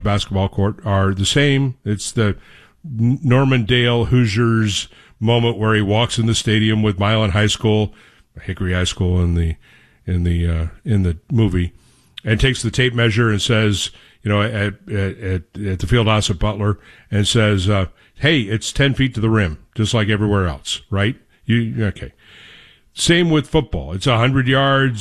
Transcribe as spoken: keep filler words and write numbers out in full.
basketball court are the same. It's the Norman Dale Hoosiers moment where he walks in the stadium with Milan High School, Hickory High School in the in the uh, in the movie, and takes the tape measure and says, you know, at at at, at the field house at Butler, and says, uh, "Hey, it's ten feet to the rim, just like everywhere else, right?" You okay? Same with football. It's a hundred yards.